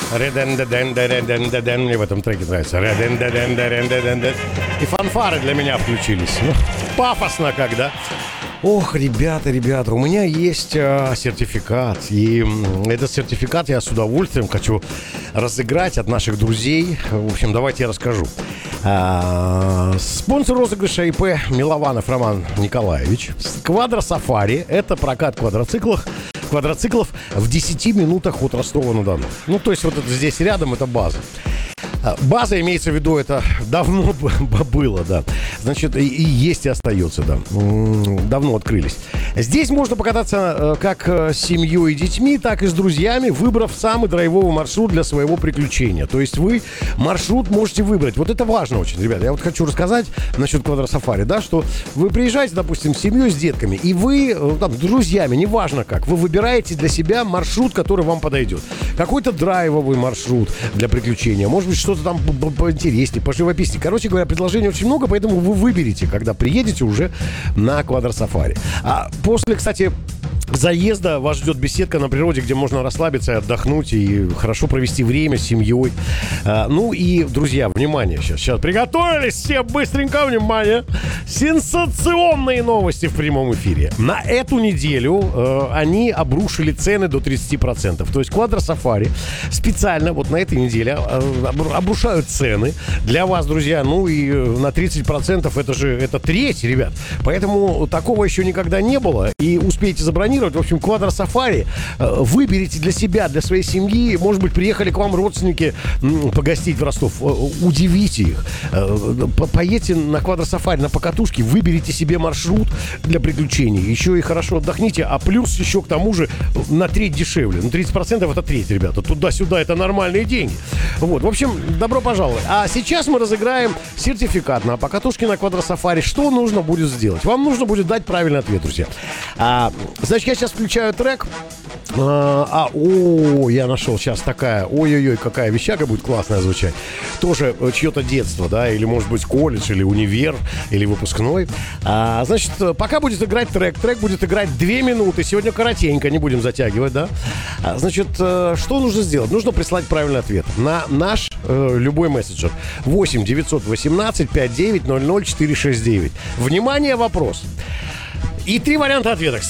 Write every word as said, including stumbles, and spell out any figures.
Реден-деден-деден-деден. Мне в этом треке нравится. Реден-деден-деден-деден. И фанфары для меня включились. Ну, пафосно как, да? Ох, ребята, ребята, у меня есть а, сертификат. И м, этот сертификат я с удовольствием хочу разыграть от наших друзей. В общем, давайте я расскажу. А, спонсор розыгрыша ИП Милованов Роман Николаевич. Квадросафари – это прокат квадроциклов. квадроциклов в десяти минутах от Ростова-на-Дону. Ну, то есть вот это здесь рядом, это база. База, имеется в виду, это давно было, да. Значит, и, и есть, и остается, да. Давно открылись. Здесь можно покататься как с семьей и детьми, так и с друзьями, выбрав самый драйвовый маршрут для своего приключения. То есть вы маршрут можете выбрать. Вот это важно очень, ребята. Я вот хочу рассказать насчет квадросафари, да, что вы приезжаете, допустим, с семьей, с детками, и вы, там, с друзьями, неважно как, вы выбираете для себя маршрут, который вам подойдет. Какой-то драйвовый маршрут для приключения. Может быть, что-то там поинтереснее, поживописнее. Короче говоря, предложений очень много, поэтому вы выберете, когда приедете уже на квадросафари. А после, кстати, заезда вас ждет беседка на природе, где можно расслабиться, отдохнуть и хорошо провести время с семьей. А, ну и, друзья, внимание, сейчас, сейчас приготовились все быстренько, внимание. Сенсационные новости в прямом эфире. На эту неделю э, они обрушили цены до тридцать процентов. То есть квадросафари специально вот на этой неделе э, обрушают цены для вас, друзья. Ну и на тридцать процентов это же это треть, ребят. Поэтому такого еще никогда не было. И успейте забронировать. В общем, квадросафари выберите для себя, для своей семьи. Может быть, приехали к вам родственники погостить в Ростов. Удивите их. Поедьте на квадросафари, на покатушке, выберите себе маршрут для приключений. Еще и хорошо отдохните. А плюс еще к тому же на треть дешевле. Ну, тридцать процентов это треть, ребята. Туда-сюда это нормальные деньги. Вот, в общем, добро пожаловать. А сейчас мы разыграем сертификат на покатушки на квадросафари. Что нужно будет сделать? Вам нужно будет дать правильный ответ, друзья. А, значит, я сейчас включаю трек. А, а, о, я нашел сейчас такая. Ой-ой-ой, какая вещага будет классная звучать. Тоже чье-то детство, да, или, может быть, колледж, или универ, или выпускной. А, значит, пока будет играть трек. Трек будет играть две минуты. Сегодня коротенько, не будем затягивать, да. А, значит, что нужно сделать? Нужно прислать правильный ответ на наш э, любой мессенджер. восемь девятьсот восемнадцать пятьдесят девять ноль ноль четыреста шестьдесят девять. Внимание, вопрос. И три варианта ответа.